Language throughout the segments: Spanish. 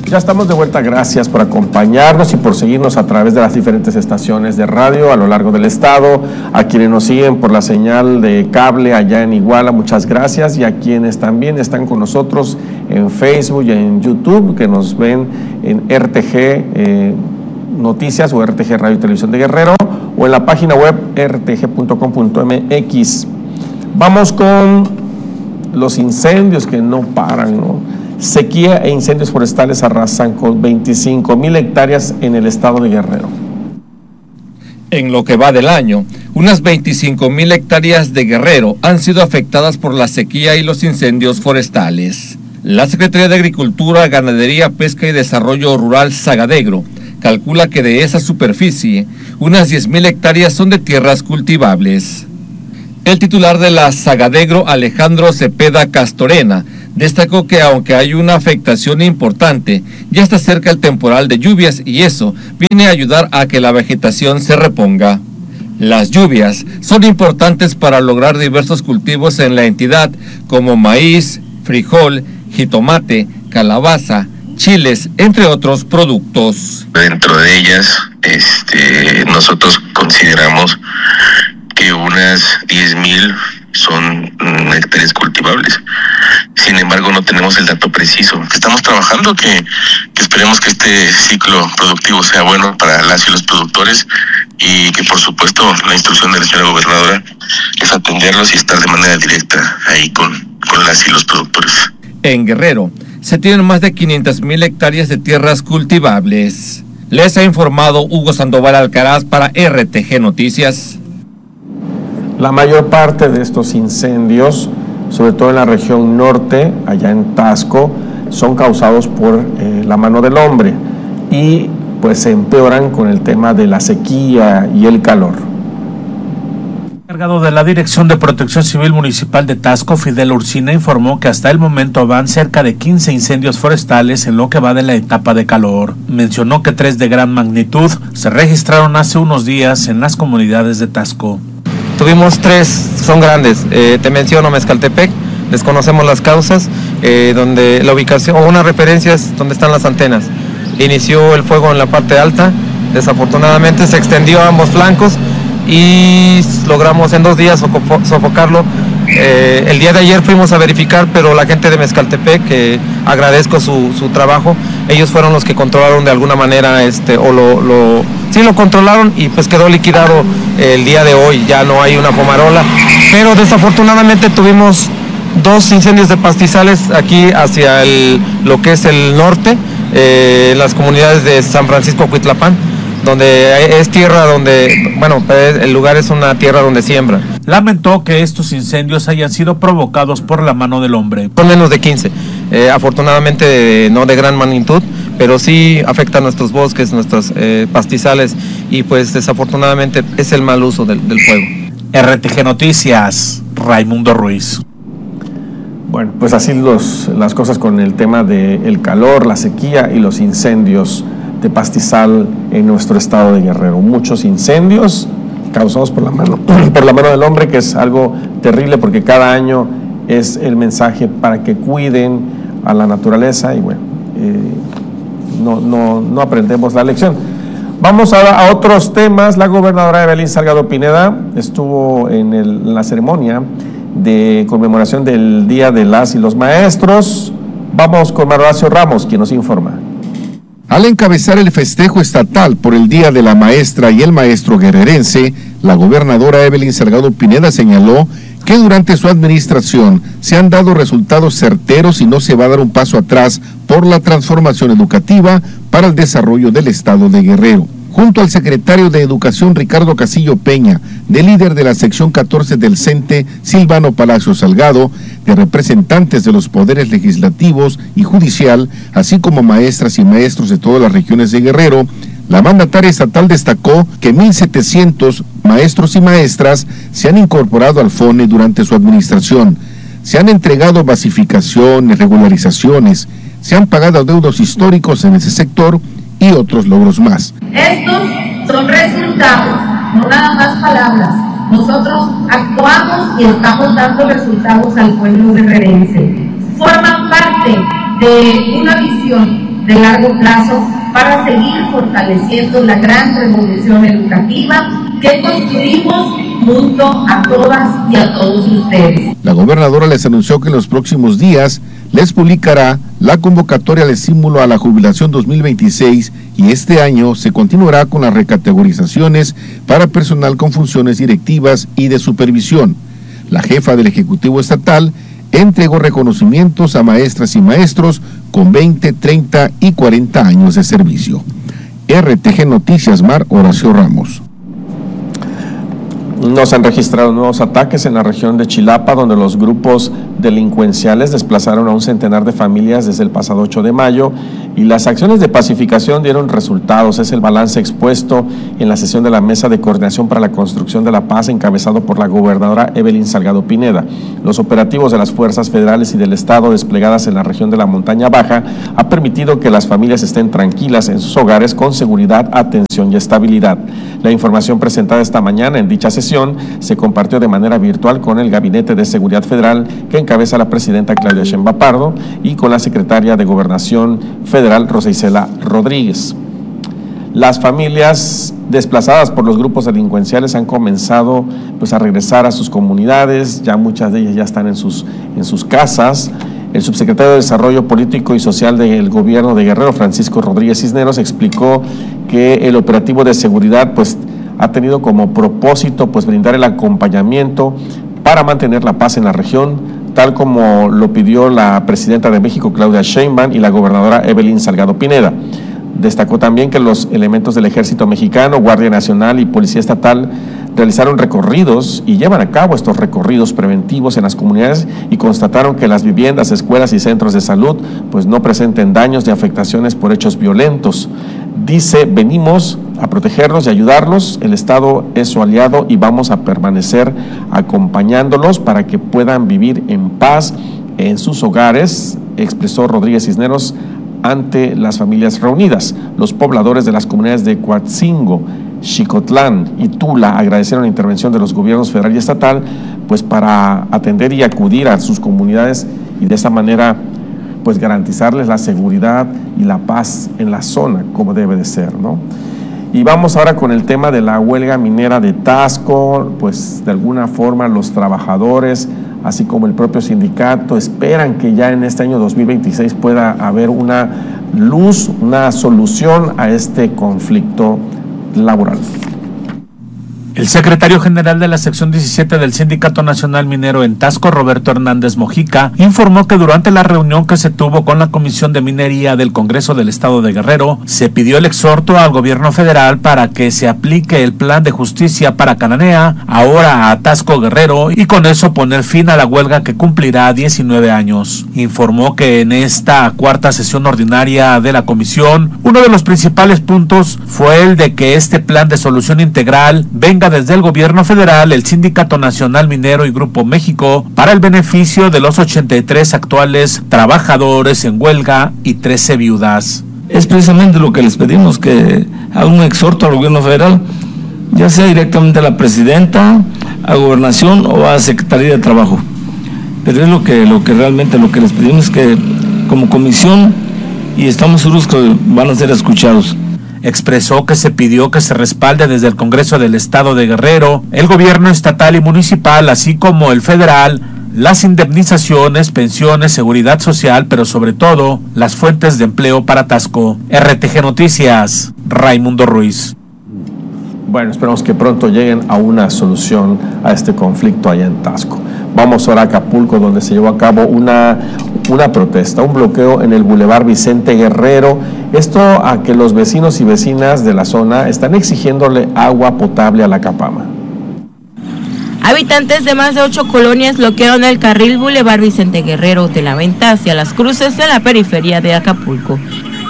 Ya estamos de vuelta, gracias por acompañarnos y por seguirnos a través de las diferentes estaciones de radio a lo largo del estado, a quienes nos siguen por la señal de cable allá en Iguala, muchas gracias, y a quienes también están con nosotros en Facebook y en YouTube, que nos ven en RTG Noticias o RTG Radio y Televisión de Guerrero, o en la página web rtg.com.mx. Vamos con los incendios que no paran, ¿no? Sequía e incendios forestales arrasan con 25,000 hectáreas en el estado de Guerrero. En lo que va del año, unas 25,000 hectáreas de Guerrero han sido afectadas por la sequía y los incendios forestales. La Secretaría de Agricultura, Ganadería, Pesca y Desarrollo Rural Sagadegro calcula que de esa superficie, unas 10,000 hectáreas son de tierras cultivables. El titular de la Sagadegro, Alejandro Cepeda Castorena, destacó que aunque hay una afectación importante, ya está cerca el temporal de lluvias y eso viene a ayudar a que la vegetación se reponga. Las lluvias son importantes para lograr diversos cultivos en la entidad, como maíz, frijol, jitomate, calabaza, chiles, entre otros productos. Dentro de ellas, nosotros consideramos que unas 10,000 son hectáreas cultivables. Sin embargo, no tenemos el dato preciso. Estamos trabajando que esperemos que este ciclo productivo sea bueno para las y los productores, y que por supuesto la instrucción de la señora gobernadora es atenderlos y estar de manera directa ahí con las y los productores. En Guerrero se tienen más de 500,000 hectáreas de tierras cultivables. Les ha informado Hugo Sandoval Alcaraz para RTG Noticias. La mayor parte de estos incendios, sobre todo en la región norte, allá en Taxco, son causados por la mano del hombre y pues se empeoran con el tema de la sequía y el calor. El encargado de la Dirección de Protección Civil Municipal de Taxco, Fidel Ursina, informó que hasta el momento van cerca de 15 incendios forestales en lo que va de la etapa de calor. Mencionó que 3 de gran magnitud se registraron hace unos días en las comunidades de Taxco. Tuvimos 3, son grandes, te menciono Mezcaltepec, desconocemos las causas, donde la ubicación, o una referencia es donde están las antenas. Inició el fuego en la parte alta, desafortunadamente se extendió a ambos flancos y logramos en 2 días sofocarlo. El día de ayer fuimos a verificar, pero la gente de Mezcaltepec, que agradezco su trabajo, ellos fueron los que controlaron de alguna manera, sí lo controlaron y pues quedó liquidado el día de hoy, ya no hay una pomarola, pero desafortunadamente tuvimos 2 incendios de pastizales aquí hacia lo que es el norte, las comunidades de San Francisco Cuitlapán, donde es tierra el lugar es una tierra donde siembra. Lamentó que estos incendios hayan sido provocados por la mano del hombre. Son menos de 15, afortunadamente no de gran magnitud, pero sí afecta a nuestros bosques, nuestros pastizales, y pues desafortunadamente es el mal uso del fuego. RTG Noticias, Raimundo Ruiz. Bueno, pues así las cosas con el tema del calor, la sequía y los incendios de pastizal en nuestro estado de Guerrero. Muchos incendios causados por la mano del hombre, que es algo terrible porque cada año es el mensaje para que cuiden a la naturaleza y bueno, no aprendemos la lección. Vamos a otros temas. La gobernadora Evelyn Salgado Pineda estuvo en la ceremonia de conmemoración del Día de las y los Maestros. Vamos con Horacio Ramos, quien nos informa. Al encabezar el festejo estatal por el Día de la Maestra y el Maestro guerrerense, la gobernadora Evelyn Salgado Pineda señaló que durante su administración se han dado resultados certeros y no se va a dar un paso atrás por la transformación educativa para el desarrollo del estado de Guerrero. Junto al secretario de Educación Ricardo Casillo Peña, del líder de la sección 14 del CENTE, Silvano Palacio Salgado, de representantes de los poderes legislativos y judicial, así como maestras y maestros de todas las regiones de Guerrero, la mandataria estatal destacó que 1,700 maestros y maestras se han incorporado al FONE durante su administración. Se han entregado basificaciones, regularizaciones, se han pagado adeudos históricos en ese sector y otros logros más. Estos son resultados, no nada más palabras. Nosotros actuamos y estamos dando resultados al pueblo guerrerense. Forman parte de una visión de largo plazo para seguir fortaleciendo la gran revolución educativa que construimos junto a todas y a todos ustedes. La gobernadora les anunció que en los próximos días les publicará la convocatoria al estímulo a la jubilación 2026 y este año se continuará con las recategorizaciones para personal con funciones directivas y de supervisión. La jefa del Ejecutivo Estatal entregó reconocimientos a maestras y maestros con 20, 30 y 40 años de servicio. RTG Noticias, Mar Horacio Ramos. No se han registrado nuevos ataques en la región de Chilapa, donde los grupos delincuenciales desplazaron a un centenar de familias desde el pasado 8 de mayo y las acciones de pacificación dieron resultados. Es el balance expuesto en la sesión de la Mesa de Coordinación para la Construcción de la Paz, encabezado por la gobernadora Evelyn Salgado Pineda. Los operativos de las fuerzas federales y del Estado desplegadas en la región de la Montaña Baja ha permitido que las familias estén tranquilas en sus hogares con seguridad, atención y estabilidad. La información presentada esta mañana en dicha sesión se compartió de manera virtual con el Gabinete de Seguridad Federal que encabeza la presidenta Claudia Sheinbaum Pardo y con la secretaria de Gobernación Federal Rosa Isela Rodríguez. Las familias desplazadas por los grupos delincuenciales han comenzado a regresar a sus comunidades, ya muchas de ellas ya están en sus casas. El subsecretario de Desarrollo Político y Social del Gobierno de Guerrero, Francisco Rodríguez Cisneros, explicó que el operativo de seguridad ha tenido como propósito brindar el acompañamiento para mantener la paz en la región, tal como lo pidió la presidenta de México, Claudia Sheinbaum, y la gobernadora Evelyn Salgado Pineda. Destacó también que los elementos del Ejército Mexicano, Guardia Nacional y Policía Estatal realizaron recorridos y llevan a cabo estos recorridos preventivos en las comunidades y constataron que las viviendas, escuelas y centros de salud no presenten daños ni afectaciones por hechos violentos. Dice, venimos a protegerlos y ayudarlos, el Estado es su aliado y vamos a permanecer acompañándolos para que puedan vivir en paz en sus hogares, expresó Rodríguez Cisneros ante las familias reunidas. Los pobladores de las comunidades de Coatzingo, Xicotlán y Tula agradecieron la intervención de los gobiernos federal y estatal para atender y acudir a sus comunidades y de esa manera garantizarles la seguridad y la paz en la zona como debe de ser, ¿no? Y vamos ahora con el tema de la huelga minera de Taxco. De alguna forma los trabajadores, así como el propio sindicato, esperan que ya en este año 2026 pueda haber una luz, una solución a este conflicto laboral. El secretario general de la sección 17 del Sindicato Nacional Minero en Taxco, Roberto Hernández Mojica, informó que durante la reunión que se tuvo con la Comisión de Minería del Congreso del Estado de Guerrero, se pidió el exhorto al gobierno federal para que se aplique el plan de justicia para Cananea, ahora a Taxco Guerrero, y con eso poner fin a la huelga que cumplirá 19 años. Informó que en esta cuarta sesión ordinaria de la comisión, uno de los principales puntos fue el de que este plan de solución integral venga desde el gobierno federal, el Sindicato Nacional Minero y Grupo México para el beneficio de los 83 actuales trabajadores en huelga y 13 viudas. Es precisamente lo que les pedimos, que haga un exhorto al gobierno federal, ya sea directamente a la presidenta, a Gobernación o a Secretaría de Trabajo. Pero es lo que realmente les pedimos, que como comisión, y estamos seguros que van a ser escuchados. Expresó que se pidió que se respalde desde el Congreso del Estado de Guerrero, el gobierno estatal y municipal, así como el federal, las indemnizaciones, pensiones, seguridad social, pero sobre todo las fuentes de empleo para Taxco. RTG Noticias, Raimundo Ruiz. Bueno, esperamos que pronto lleguen a una solución a este conflicto allá en Taxco. Vamos ahora a Acapulco, donde se llevó a cabo una protesta, un bloqueo en el Boulevard Vicente Guerrero. Esto a que los vecinos y vecinas de la zona están exigiéndole agua potable a la Capama. Habitantes de más de 8 colonias bloquearon el carril Boulevard Vicente Guerrero de la Venta hacia las Cruces de la periferia de Acapulco.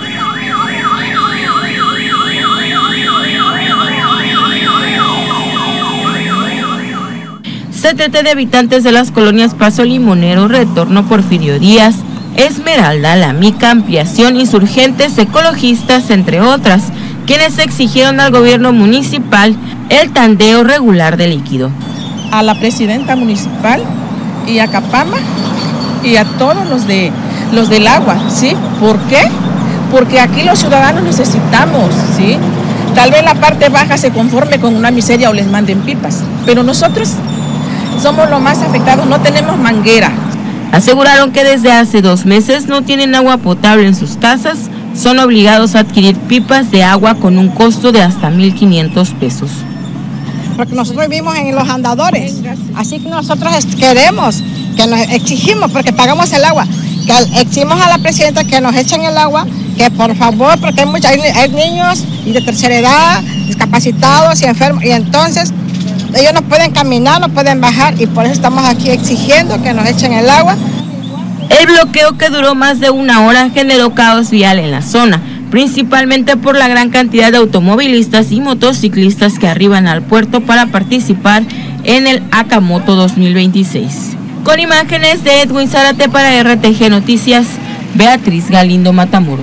Se trata de habitantes de las colonias Paso Limonero, Retorno Porfirio Díaz, Esmeralda, La Mica, Ampliación, Insurgentes, Ecologistas, entre otras, quienes exigieron al gobierno municipal el tandeo regular de líquido. A la presidenta municipal y a Capama y a todos los del agua, ¿sí? ¿Por qué? porque aquí los ciudadanos necesitamos, ¿sí? Tal vez la parte baja se conforme con una miseria o les manden pipas, pero nosotros somos los más afectados, no tenemos manguera. Aseguraron que desde hace 2 meses no tienen agua potable en sus casas, son obligados a adquirir pipas de agua con un costo de hasta 1,500 pesos. Porque nosotros vivimos en los andadores, así que nosotros queremos, que nos exigimos, porque pagamos el agua, que exigimos a la presidenta que nos echen el agua, que por favor, porque hay niños de tercera edad, discapacitados y enfermos, y entonces ellos no pueden caminar, no pueden bajar, y por eso estamos aquí exigiendo que nos echen el agua. El bloqueo, que duró más de 1 hora, generó caos vial en la zona, principalmente por la gran cantidad de automovilistas y motociclistas que arriban al puerto para participar en el Acamoto 2026. Con imágenes de Edwin Zárate para RTG Noticias, Beatriz Galindo Matamoros.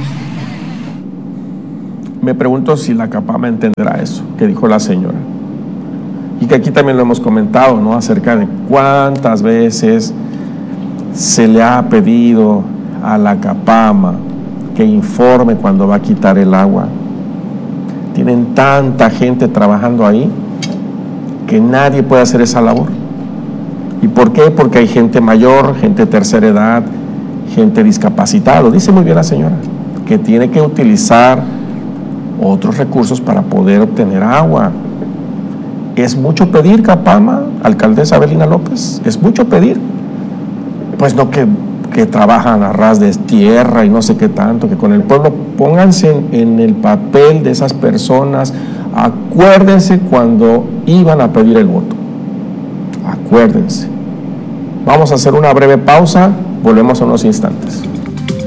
Me pregunto si la CAPAMA entenderá eso que dijo la señora. Y que aquí también lo hemos comentado, ¿no? Acerca de cuántas veces se le ha pedido a la CAPAMA que informe cuando va a quitar el agua. Tienen tanta gente trabajando ahí que nadie puede hacer esa labor. ¿Y por qué? Porque hay gente mayor, gente de tercera edad, gente discapacitada. Dice muy bien la señora, que tiene que utilizar otros recursos para poder obtener agua. ¿Es mucho pedir, CAPAMA, alcaldesa Avelina López? ¿Es mucho pedir? Pues no que trabajan a ras de tierra y no sé qué tanto, que con el pueblo. Pónganse en el papel de esas personas, acuérdense cuando iban a pedir el voto, acuérdense. Vamos a hacer una breve pausa, volvemos en unos instantes.